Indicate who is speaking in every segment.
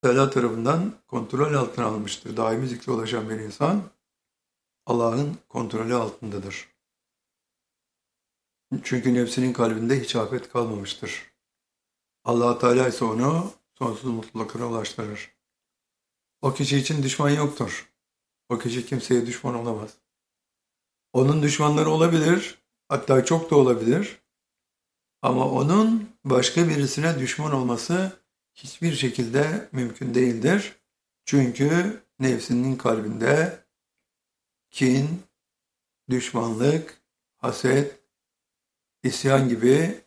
Speaker 1: Teala tarafından kontrol altına almıştır. Daimi zikre ulaşan bir insan Allah'ın kontrolü altındadır. Çünkü nefsinin kalbinde hiç afet kalmamıştır. Allah Teala ise onu sonsuz mutluluklara ulaştırır. O kişi için düşman yoktur. O kişi kimseye düşman olamaz. Onun düşmanları olabilir, hatta çok da olabilir. Ama onun başka birisine düşman olması hiçbir şekilde mümkün değildir. Çünkü nefsinin kalbinde kin, düşmanlık, haset, isyan gibi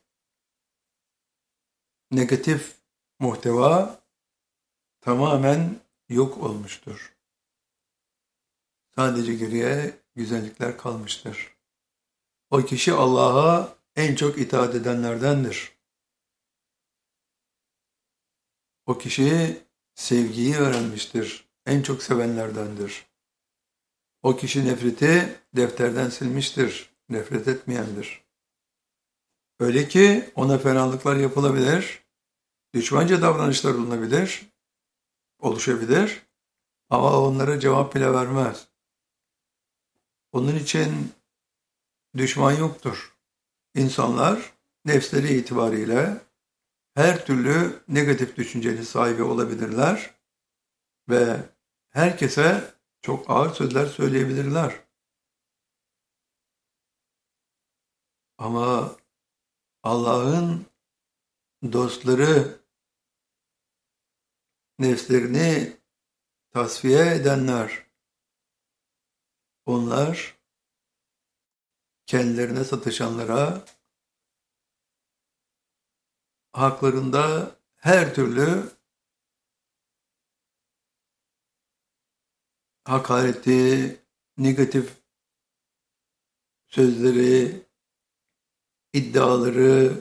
Speaker 1: negatif muhteva tamamen yok olmuştur. Sadece geriye güzellikler kalmıştır. O kişi Allah'a en çok itaat edenlerdendir. O kişi sevgiyi öğrenmiştir. En çok sevenlerdendir. O kişi nefreti defterden silmiştir. Nefret etmeyendir. Öyle ki ona fenalıklar yapılabilir, düşmanca davranışlar oluşabilir ama onlara cevap bile vermez. Onun için düşman yoktur. İnsanlar nefsleri itibariyle her türlü negatif düşüncenin sahibi olabilirler ve herkese çok ağır sözler söyleyebilirler. Ama Allah'ın dostları, nefslerini tasfiye edenler, onlar kendilerine satışanlara haklarında her türlü hakareti, negatif sözleri, iddiaları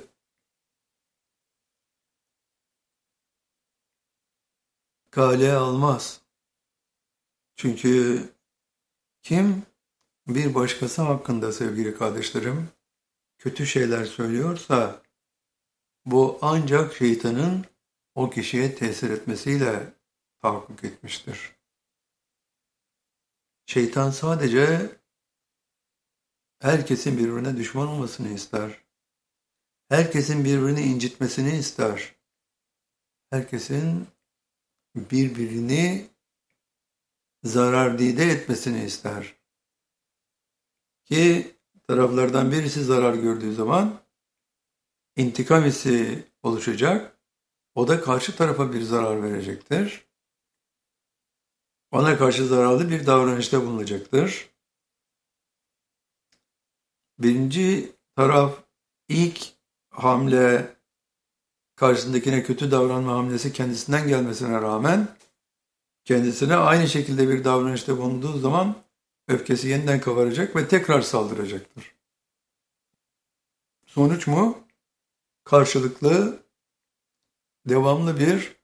Speaker 1: kale almaz. Çünkü kim bir başkası hakkında sevgili kardeşlerim kötü şeyler söylüyorsa bu ancak şeytanın o kişiye tesir etmesiyle tahakkuk etmiştir. Şeytan sadece herkesin birbirine düşman olmasını ister. Herkesin birbirini incitmesini ister. Herkesin birbirini zarardide etmesini ister. Ki taraflardan birisi zarar gördüğü zaman intikam hissi oluşacak. O da karşı tarafa bir zarar verecektir. Ona karşı zararlı bir davranışta bulunacaktır. Birinci taraf ilk hamle karşısındakine kötü davranma hamlesi kendisinden gelmesine rağmen kendisine aynı şekilde bir davranışta bulunduğu zaman öfkesi yeniden kabaracak ve tekrar saldıracaktır. Sonuç mu? Karşılıklı, devamlı bir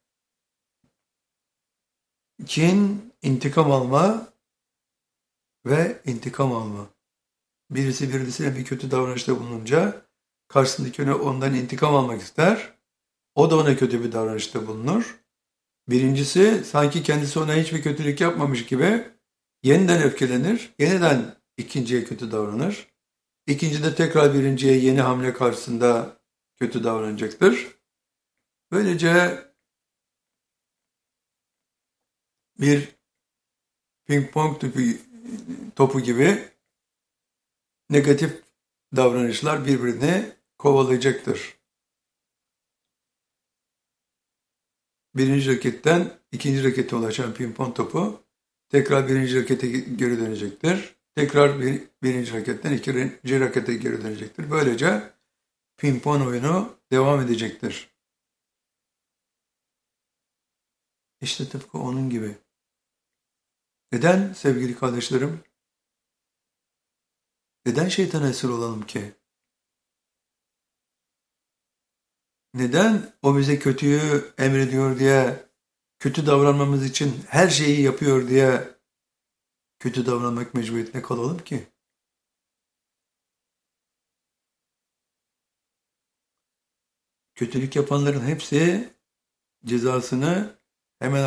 Speaker 1: kin, intikam alma ve intikam alma. Birisi birisine bir kötü davranışta bulununca karşısındaki ondan intikam almak ister. O da ona kötü bir davranışta bulunur. Birincisi sanki kendisi ona hiçbir kötülük yapmamış gibi yeniden öfkelenir. Yeniden ikinciye kötü davranır. İkinci de tekrar birinciye yeni hamle karşısında kötü davranacaktır. Böylece bir ping pong topu gibi negatif davranışlar birbirini kovalayacaktır. Birinci raketten ikinci rakete ulaşan pimpon topu tekrar birinci rakete geri dönecektir. Tekrar birinci raketten ikinci rakete geri dönecektir. Böylece pimpon oyunu devam edecektir. İşte tıpkı onun gibi. Neden sevgili kardeşlerim? Neden şeytana esir olalım ki? Neden o bize kötüyü emrediyor diye, kötü davranmamız için her şeyi yapıyor diye kötü davranmak mecburiyetine kalalım ki? Kötülük yapanların hepsi cezasını Hemen